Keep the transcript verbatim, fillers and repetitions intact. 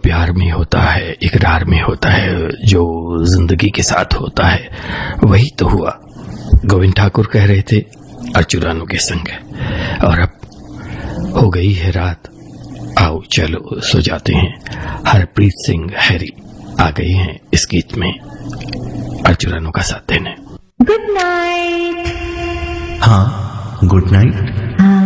प्यार में होता है, इकरार में होता है, जो जिंदगी के साथ होता है वही तो हुआ। गोविंद ठाकुर कह रहे थे अर्चू रानू के संग। और अब हो गई है रात, आओ चलो सो जाते हैं। हरप्रीत सिंह हैरी आ गए हैं इस गीत में अर्चू रानू का साथ देने। Good night. हाँ गुड नाइट। हाँ